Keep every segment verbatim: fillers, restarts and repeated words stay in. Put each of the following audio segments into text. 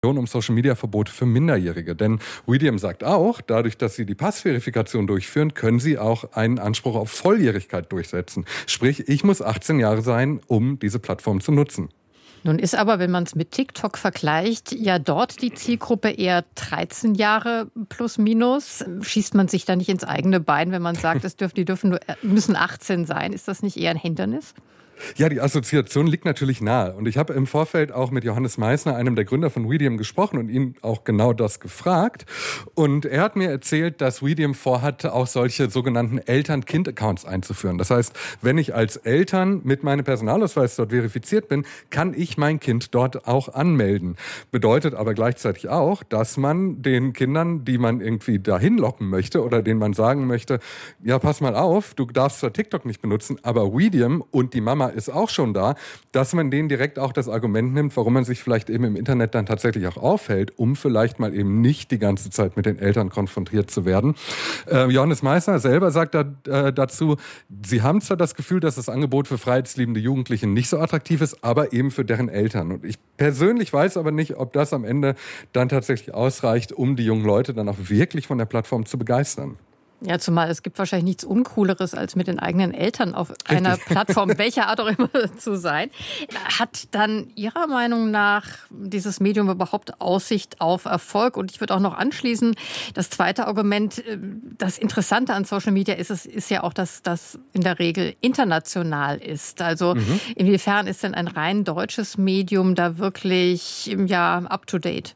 um Social-Media-Verbot für Minderjährige. Denn Medium sagt auch, dadurch, dass sie die Passverifikation durchführen, können sie auch einen Anspruch auf Volljährigkeit durchsetzen. Sprich, ich muss achtzehn Jahre sein, um diese Plattform zu nutzen. Nun ist aber, wenn man es mit TikTok vergleicht, ja dort die Zielgruppe eher dreizehn Jahre plus minus. Schießt man sich da nicht ins eigene Bein, wenn man sagt, es dürfen, die dürfen nur, müssen achtzehn sein? Ist das nicht eher ein Hindernis? Ja, die Assoziation liegt natürlich nahe. Und ich habe im Vorfeld auch mit Johannes Meissner, einem der Gründer von Medium, gesprochen und ihn auch genau das gefragt. Und er hat mir erzählt, dass Medium vorhat, auch solche sogenannten Eltern-Kind-Accounts einzuführen. Das heißt, wenn ich als Eltern mit meinem Personalausweis dort verifiziert bin, kann ich mein Kind dort auch anmelden. Bedeutet aber gleichzeitig auch, dass man den Kindern, die man irgendwie dahin locken möchte oder denen man sagen möchte, ja, pass mal auf, du darfst zwar TikTok nicht benutzen, aber Medium und die Mama ist auch schon da, dass man denen direkt auch das Argument nimmt, warum man sich vielleicht eben im Internet dann tatsächlich auch aufhält, um vielleicht mal eben nicht die ganze Zeit mit den Eltern konfrontiert zu werden. Äh, Johannes Meissner selber sagt da, äh, dazu, sie haben zwar das Gefühl, dass das Angebot für freiheitsliebende Jugendliche nicht so attraktiv ist, aber eben für deren Eltern. Und ich persönlich weiß aber nicht, ob das am Ende dann tatsächlich ausreicht, um die jungen Leute dann auch wirklich von der Plattform zu begeistern. Ja, zumal es gibt wahrscheinlich nichts Uncooleres, als mit den eigenen Eltern auf Richtig. einer Plattform, welcher Art auch immer, zu sein. Hat dann Ihrer Meinung nach dieses Medium überhaupt Aussicht auf Erfolg? Und ich würde auch noch anschließen, das zweite Argument, das Interessante an Social Media ist, es ist ja auch, dass das in der Regel international ist. Also mhm. inwiefern ist denn ein rein deutsches Medium da wirklich ja, up to date?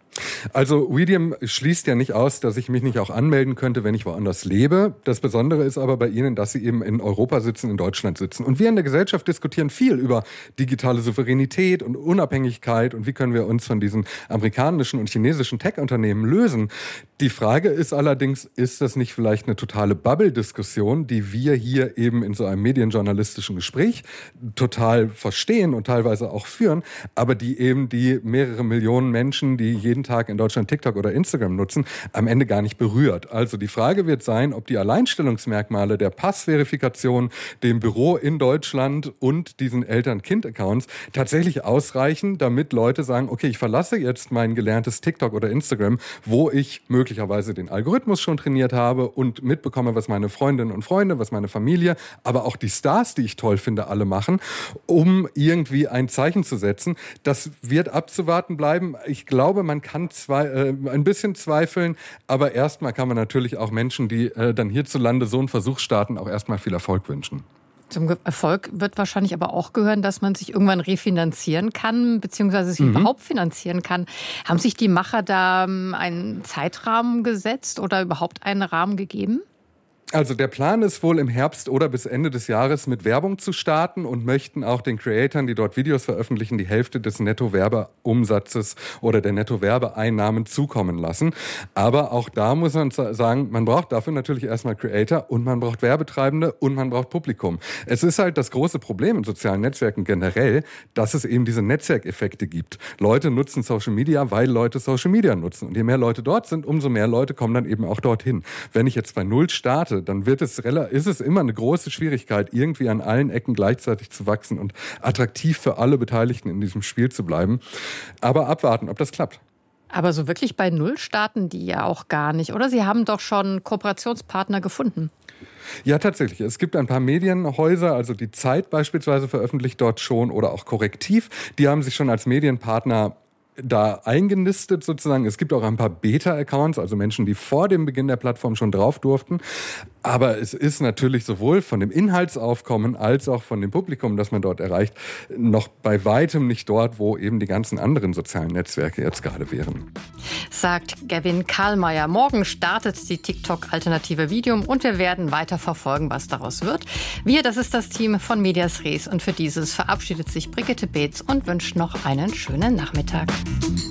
Also Medium schließt ja nicht aus, dass ich mich nicht auch anmelden könnte, wenn ich woanders lebe. Das Besondere ist aber bei Ihnen, dass Sie eben in Europa sitzen, in Deutschland sitzen. Und wir in der Gesellschaft diskutieren viel über digitale Souveränität und Unabhängigkeit und wie können wir uns von diesen amerikanischen und chinesischen Tech-Unternehmen lösen. Die Frage ist allerdings, ist das nicht vielleicht eine totale Bubble-Diskussion, die wir hier eben in so einem medienjournalistischen Gespräch total verstehen und teilweise auch führen, aber die eben die mehrere Millionen Menschen, die jeden Tag in Deutschland TikTok oder Instagram nutzen, am Ende gar nicht berührt. Also die Frage wird sein, ob die Alleinstellungsmerkmale der Passverifikation, dem Büro in Deutschland und diesen Eltern-Kind-Accounts tatsächlich ausreichen, damit Leute sagen, okay, ich verlasse jetzt mein gelerntes TikTok oder Instagram, wo ich möglicherweise den Algorithmus schon trainiert habe und mitbekomme, was meine Freundinnen und Freunde, was meine Familie, aber auch die Stars, die ich toll finde, alle machen, um irgendwie ein Zeichen zu setzen. Das wird abzuwarten bleiben. Ich glaube, man kann zwei, äh, ein bisschen zweifeln, aber erstmal kann man natürlich auch Menschen, die äh, dann hierzulande so einen Versuch starten, auch erstmal viel Erfolg wünschen. Zum Erfolg wird wahrscheinlich aber auch gehören, dass man sich irgendwann refinanzieren kann, beziehungsweise sich mhm. überhaupt finanzieren kann. Haben sich die Macher da einen Zeitrahmen gesetzt oder überhaupt einen Rahmen gegeben? Also der Plan ist wohl im Herbst oder bis Ende des Jahres mit Werbung zu starten und möchten auch den Creatoren, die dort Videos veröffentlichen, die Hälfte des Nettowerbeumsatzes oder der Nettowerbeeinnahmen zukommen lassen. Aber auch da muss man sagen, man braucht dafür natürlich erstmal Creator und man braucht Werbetreibende und man braucht Publikum. Es ist halt das große Problem in sozialen Netzwerken generell, dass es eben diese Netzwerkeffekte gibt. Leute nutzen Social Media, weil Leute Social Media nutzen. Und je mehr Leute dort sind, umso mehr Leute kommen dann eben auch dorthin. Wenn ich jetzt bei Null starte, dann wird es, ist es immer eine große Schwierigkeit, irgendwie an allen Ecken gleichzeitig zu wachsen und attraktiv für alle Beteiligten in diesem Spiel zu bleiben. Aber abwarten, ob das klappt. Aber so wirklich bei Null starten die ja auch gar nicht, oder? Sie haben doch schon Kooperationspartner gefunden. Ja, tatsächlich. Es gibt ein paar Medienhäuser, also die Zeit beispielsweise veröffentlicht dort schon oder auch Korrektiv. Die haben sich schon als Medienpartner da eingenistet sozusagen. Es gibt auch ein paar Beta-Accounts, also Menschen, die vor dem Beginn der Plattform schon drauf durften. Aber es ist natürlich sowohl von dem Inhaltsaufkommen als auch von dem Publikum, das man dort erreicht, noch bei weitem nicht dort, wo eben die ganzen anderen sozialen Netzwerke jetzt gerade wären. Sagt Gavin Karlmeier. Morgen startet die TikTok-Alternative Medium und wir werden weiter verfolgen, was daraus wird. Wir, das ist das Team von Medias Res und für dieses verabschiedet sich Brigitte Beetz und wünscht noch einen schönen Nachmittag.